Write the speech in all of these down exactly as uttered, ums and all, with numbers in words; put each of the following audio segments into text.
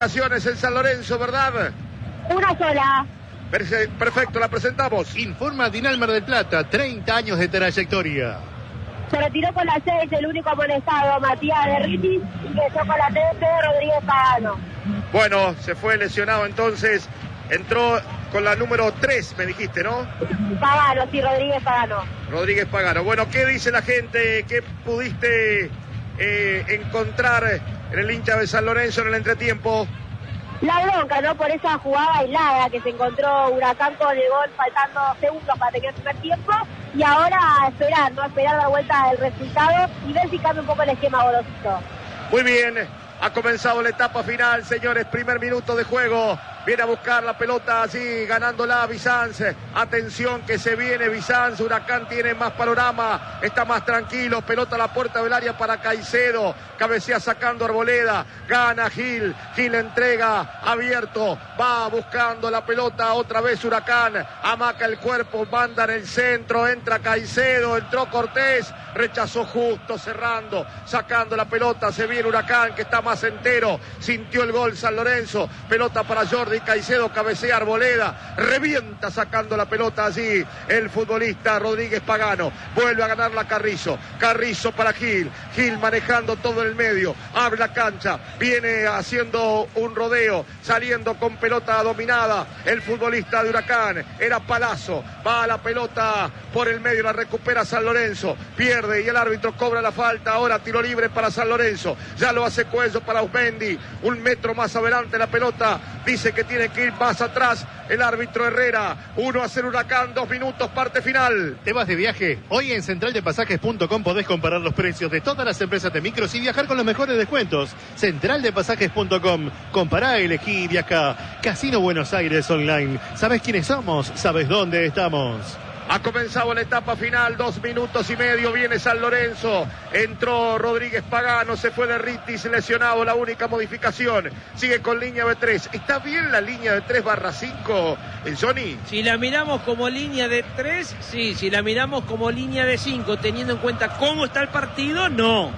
En San Lorenzo, ¿verdad? Una sola. Perfecto, la presentamos. Informa Dinal Mar del Plata, treinta años de trayectoria. Se retiró con la seis, el único amonestado, Matías de Ritis, ingresó con la trece, Rodríguez Pagano. Bueno, se fue lesionado entonces, entró con la número tres, me dijiste, ¿no? Pagano, sí, Rodríguez Pagano. Rodríguez Pagano. Bueno, ¿qué dice la gente? ¿Qué pudiste eh, encontrar en el hincha de San Lorenzo en el entretiempo? La bronca, ¿no? Por esa jugada aislada que se encontró Huracán con el gol faltando segundos para terminar el primer tiempo. Y ahora a esperar, ¿no? A esperar la vuelta del resultado y ver si cambia un poco el esquema Gorosito. Muy bien, ha comenzado la etapa final, señores. Primer minuto de juego. Viene a buscar la pelota así, ganándola Bizanz. Atención que se viene Bizanz. Huracán tiene más panorama, está más tranquilo. Pelota a la puerta del área para Caicedo. Cabecea sacando Arboleda. Gana Gil. Gil entrega abierto. Va buscando la pelota otra vez Huracán. Amaca el cuerpo, manda en el centro. Entra Caicedo. Entró Cortés. Rechazó justo, cerrando. Sacando la pelota. Se viene Huracán que está más entero. Sintió el gol San Lorenzo. Pelota para Jordi Caicedo, cabecea Arboleda, revienta sacando la pelota allí el futbolista Rodríguez Pagano, vuelve a ganarla Carrizo, Carrizo para Gil, Gil manejando todo en el medio, abre la cancha, viene haciendo un rodeo, saliendo con pelota dominada, el futbolista de Huracán, era Palazzo, va a la pelota por el medio, la recupera San Lorenzo, pierde y el árbitro cobra la falta, ahora tiro libre para San Lorenzo, ya lo hace Cuello para Usmendi, un metro más adelante la pelota, dice que tiene que ir más atrás el árbitro Herrera. uno a cero Huracán, dos minutos, parte final. ¿Te vas de viaje? Hoy en central de pasajes punto com podés comparar los precios de todas las empresas de micros y viajar con los mejores descuentos. central de pasajes punto com. Compará, elegí y viajá. Casino Buenos Aires Online. ¿Sabés quiénes somos? ¿Sabés dónde estamos? Ha comenzado la etapa final, dos minutos y medio, viene San Lorenzo, entró Rodríguez Pagano, se fue de Ritis, lesionado, la única modificación, sigue con línea de tres. ¿Está bien la línea de tres barra cinco, Johnny? Si la miramos como línea de tres, sí, si la miramos como línea de cinco, teniendo en cuenta cómo está el partido, no.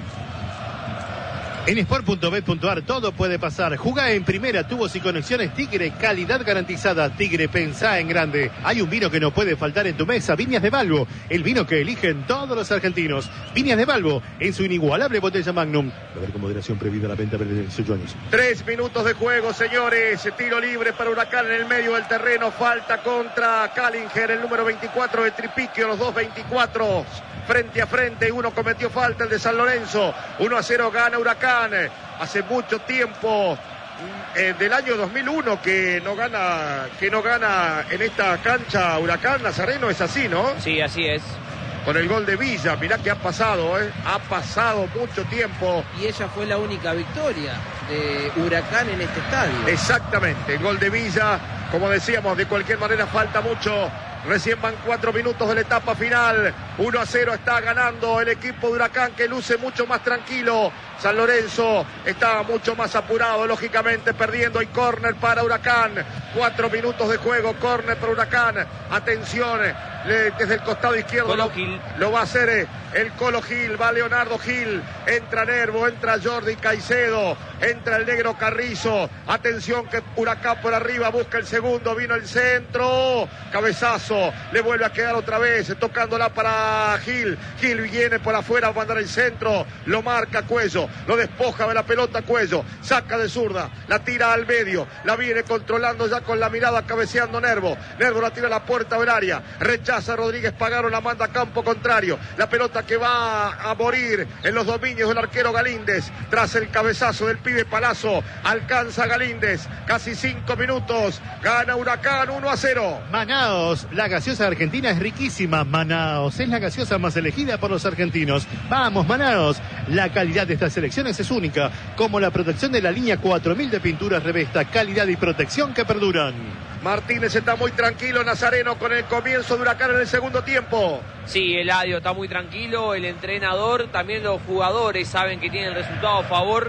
En sport punto bet punto ar todo puede pasar. Jugá en primera, tubos y conexiones Tigre, calidad garantizada. Tigre, pensá en grande. Hay un vino que no puede faltar en tu mesa, Viñas de Balbo, el vino que eligen todos los argentinos. Viñas de Balbo, en su inigualable botella Magnum. A ver con moderación prohibida la venta de Jones. Tres minutos de juego, señores. Tiro libre para Huracán en el medio del terreno. Falta contra Callinger, el número veinticuatro de Tripiquio, los dos veinticuatro. Frente a frente, uno cometió falta, el de San Lorenzo. uno a cero gana Huracán. Hace mucho tiempo, eh, del año dos mil uno, que no gana que no gana en esta cancha Huracán. Nazareno, es así, ¿no? Sí, así es. Con el gol de Villa, mirá que ha pasado, ¿eh? Ha pasado mucho tiempo. Y ella fue la única victoria de Huracán en este estadio. Exactamente, el gol de Villa, como decíamos, de cualquier manera falta mucho. Recién van cuatro minutos de la etapa final. uno a cero está ganando el equipo de Huracán, que luce mucho más tranquilo. San Lorenzo está mucho más apurado, lógicamente perdiendo. Y córner para Huracán. Cuatro minutos de juego, córner para Huracán. Atención, le, desde el costado izquierdo lo, lo va a hacer eh, el Colo Gil. Va Leonardo Gil. Entra Nervo, entra Jordi Caicedo. Entra el negro Carrizo. Atención que Huracán por arriba busca el segundo. Vino el centro. Cabezazo. Le vuelve a quedar otra vez, tocándola para Gil. Gil viene por afuera a mandar el centro. Lo marca Cuello. Lo despoja de la pelota Cuello. Saca de zurda. La tira al medio. La viene controlando ya con la mirada, cabeceando Nervo. Nervo la tira a la puerta del área. Rechaza Rodríguez Pagano, la manda a campo contrario. La pelota que va a morir en los dominios del arquero Galíndez. Tras el cabezazo del pibe Palazzo. Alcanza Galíndez. Casi cinco minutos. Gana Huracán uno a cero. Manaos. La gaseosa argentina es riquísima. Manaos es la gaseosa más elegida por los argentinos. Vamos, Manaos. La calidad de estas selecciones es única, como la protección de la línea cuatro mil de pinturas Revesta. Calidad y protección que perduran. Martínez está muy tranquilo, Nazareno, con el comienzo de Huracán en el segundo tiempo. Sí, Eladio está muy tranquilo. El entrenador, también los jugadores saben que tienen el resultado a favor.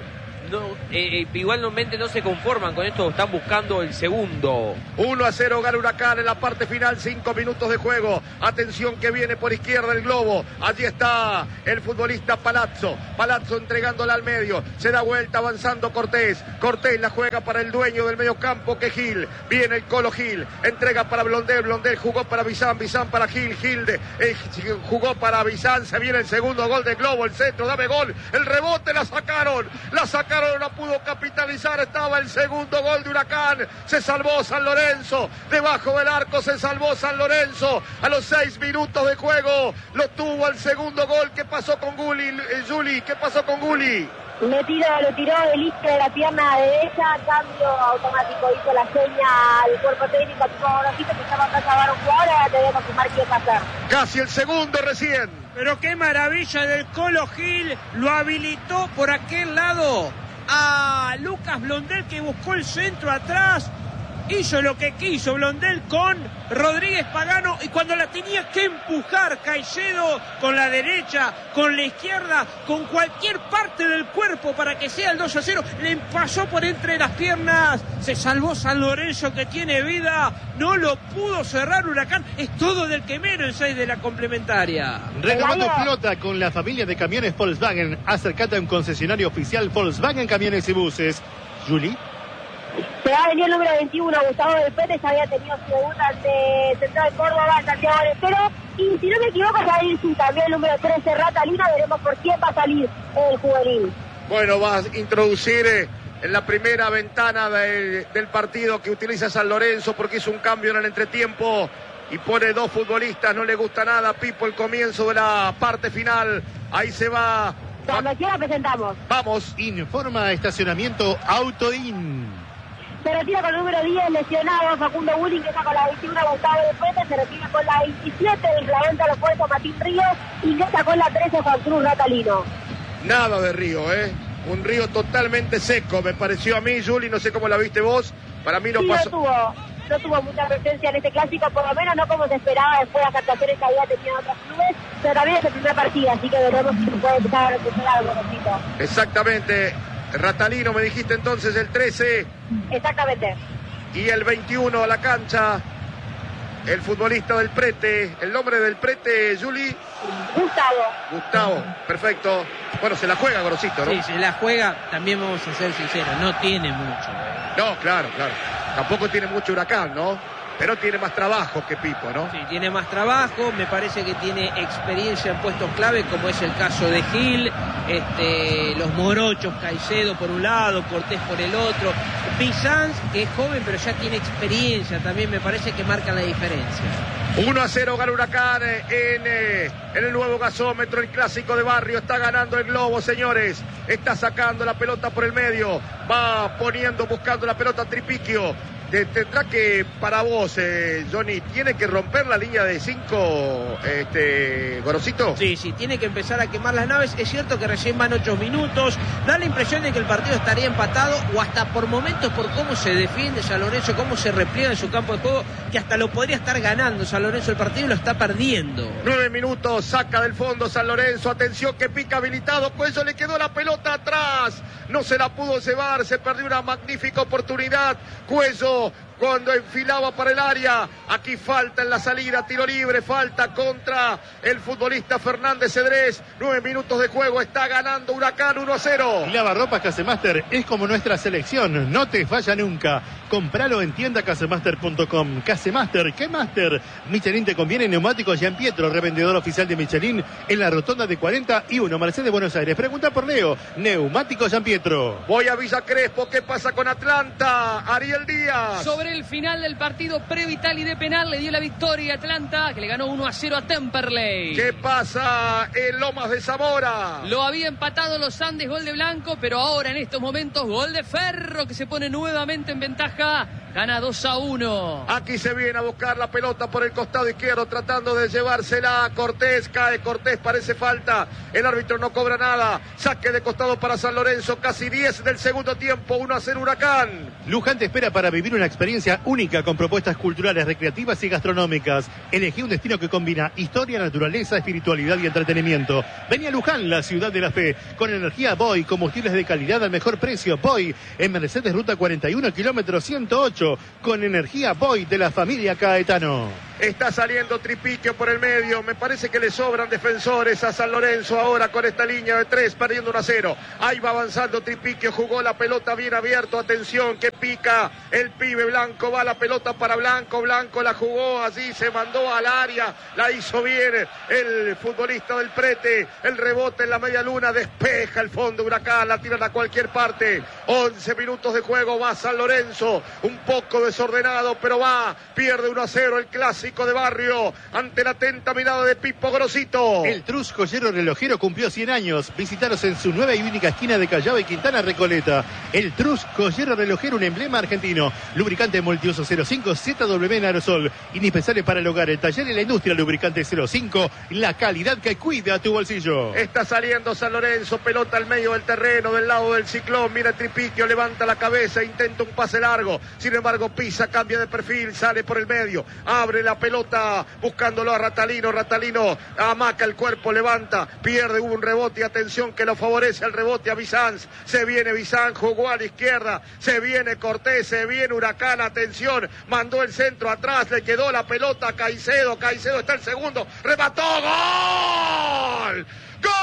no, eh, igualmente no se conforman con esto, están buscando el segundo. uno a cero gana Huracán en la parte final, cinco minutos de juego. Atención que viene por izquierda el globo. Allí está el futbolista Palazzo. Palazzo entregándola al medio. Se da vuelta avanzando Cortés. Cortés la juega para el dueño del mediocampo que Gil. Viene el Colo Gil. Entrega para Blondel. Blondel jugó para Bizán. Bizán para Gil. Gil de, eh, jugó para Bizán. Se viene el segundo gol de Globo. El centro, dame gol. El rebote la sacaron. La sacaron, no pudo capitalizar. Estaba el segundo gol de Huracán. Se salvó San Lorenzo. Debajo del arco se salvó San Lorenzo. A los seis minutos de juego lo tuvo el segundo gol. ¿Qué pasó con Gulli? Eh, Juli, ¿qué pasó con Gulli? Le tiró, lo tiró del isque de la pierna derecha, cambio automático, hizo la seña al cuerpo técnico, tipo Gorosito, que estaba atrás a un jugador, ahora tenemos que marcar qué pasar. Casi el segundo recién. Pero qué maravilla del Colo Gil, lo habilitó por aquel lado a Lucas Blondel, que buscó el centro atrás. Hizo lo que quiso Blondel con Rodríguez Pagano, y cuando la tenía que empujar Caicedo con la derecha, con la izquierda, con cualquier parte del cuerpo para que sea el dos a cero, le pasó por entre las piernas. Se salvó San Lorenzo, que tiene vida, no lo pudo cerrar Huracán. Es todo del quemero en seis de la complementaria. Renovando flota con la familia de camiones Volkswagen. Acercate a un concesionario oficial Volkswagen Camiones y Buses. Juli. Se va a venir el número veintiuno, Gustavo del Pete, ya había tenido su debut ante Central Córdoba, Santiago del Estero, y si no me equivoco se va a ir sin también el número trece, Ratalino. Veremos por quién va a salir el juvenil. Bueno, va a introducir eh, en la primera ventana de, del partido que utiliza San Lorenzo, porque hizo un cambio en el entretiempo y pone dos futbolistas, no le gusta nada. Pipo, el comienzo de la parte final, ahí se va. Cuando quiera presentamos. Vamos. Informa estacionamiento Autoin. Se retira con el número diez, lesionado Facundo Bulling, que está con la veintiuno, Gustavo de Pete. Se retira con la veintisiete, el claventa los puestos Martín Ríos, y que está con la trece, Juan Cruz Ratalino. Nada de Río, ¿eh? Un Río totalmente seco, me pareció a mí, Juli, no sé cómo la viste vos. Para mí no sí, pasó. No tuvo, no tuvo mucha presencia en este clásico, por lo menos no como se esperaba después de las actuaciones que había tenido en otros clubes, pero también es el primer partido, así que veremos si se puede empezar a recuperar algo, Rosito. Exactamente. Ratalino, me dijiste entonces el trece. Exactamente. Y el veintiuno a la cancha, el futbolista del Prete. El nombre del Prete, Juli. Gustavo. Gustavo, perfecto. Bueno, se la juega Gorosito, ¿no? Sí, se la juega, también vamos a ser sinceros, no tiene mucho. No, claro, claro. Tampoco tiene mucho Huracán, ¿no? Pero tiene más trabajo que Pipo, ¿no? Sí, tiene más trabajo, me parece que tiene experiencia en puestos clave, como es el caso de Gil, este, los morochos, Caicedo por un lado, Cortés por el otro, Bizanz, que es joven pero ya tiene experiencia, también me parece que marca la diferencia. uno a cero gana Huracán en, eh, en el nuevo gasómetro, el clásico de barrio. Está ganando el Globo, señores. Está sacando la pelota por el medio. Va poniendo, buscando la pelota Tripiquio. Tendrá que, para vos, eh, Johnny, ¿tiene que romper la línea de cinco, este, Gorosito? Sí, sí, tiene que empezar a quemar las naves. Es cierto que recién van ocho minutos. Da la impresión de que el partido estaría empatado, o hasta por momentos, por cómo se defiende San Lorenzo, cómo se repliega en su campo de juego, que hasta lo podría estar ganando San Lorenzo el partido y lo está perdiendo. Nueve minutos, saca del fondo San Lorenzo. Atención que pica habilitado. Cuello, le quedó la pelota atrás. No se la pudo llevar, se perdió una magnífica oportunidad. Cuello, cuando enfilaba para el área, aquí falta en la salida, tiro libre, falta contra el futbolista Fernández Cedrés. Nueve minutos de juego, está ganando Huracán uno a cero. Lavarropas Casemaster es como nuestra selección, no te falla nunca. Compralo en tienda casemaster punto com. Casemaster, ¿qué Master? Michelin te conviene, neumáticos Gianpietro, revendedor oficial de Michelin en la rotonda de cuarenta y uno, Mercedes, Buenos Aires. Pregunta por Leo, neumáticos Gianpietro. Voy a Villa Crespo, ¿qué pasa con Atlanta? Ariel Díaz. Sobre el final del partido, Previtali de penal le dio la victoria a Atlanta, que le ganó uno a cero a Temperley. ¿Qué pasa en Lomas de Zamora? Lo había empatado los Andes, gol de Blanco, pero ahora en estos momentos gol de Ferro, que se pone nuevamente en ventaja Gana dos a uno. Aquí se viene a buscar la pelota por el costado izquierdo, tratando de llevársela a Cortés. Cae Cortés, parece falta. El árbitro no cobra nada. Saque de costado para San Lorenzo. Casi diez del segundo tiempo. uno a cero Huracán. Luján te espera para vivir una experiencia única con propuestas culturales, recreativas y gastronómicas. Elegí un destino que combina historia, naturaleza, espiritualidad y entretenimiento. Vení a Luján, la ciudad de la fe. Con energía Boy, combustibles de calidad al mejor precio. Boy, en Mercedes Ruta cuarenta y uno, kilómetro ciento ocho. Con energía Boy de la familia Caetano. Está saliendo Tripiquio por el medio. Me parece que le sobran defensores a San Lorenzo ahora con esta línea de tres, perdiendo uno a cero. Ahí va avanzando Tripiquio, jugó la pelota bien abierto. Atención, que pica el pibe Blanco. Va la pelota para Blanco. Blanco la jugó así, se mandó al área. La hizo bien el futbolista del Prete. El rebote en la media luna, despeja el fondo Huracán. La tiran a cualquier parte. once minutos de juego, va San Lorenzo. Un poco desordenado, pero va. Pierde uno a cero el clásico de barrio ante la atenta mirada de Pipo Grosito. El Trus Joyero Relojero cumplió cien años. Visitaros en su nueva y única esquina de Callao y Quintana Recoleta. El Trus Joyero Relojero, un emblema argentino. Lubricante multiuso cero cinco Z W en aerosol. Indispensable para el hogar, el taller y la industria. Lubricante cero cinco. La calidad que cuida tu bolsillo. Está saliendo San Lorenzo. Pelota al medio del terreno, del lado del Ciclón. Mira Tripiquio, levanta la cabeza, intenta un pase largo. Sin embargo, pisa, cambia de perfil, sale por el medio. Abre la pelota buscándolo a Ratalino. Ratalino amaca el cuerpo, levanta, pierde, hubo un rebote. Atención que lo favorece el rebote a Bizanz. Se viene Bizanz, jugó a la izquierda. Se viene Cortés, se viene Huracán. Atención, mandó el centro atrás, le quedó la pelota a Caicedo. Caicedo está el segundo, remató, ¡gol! ¡Gol!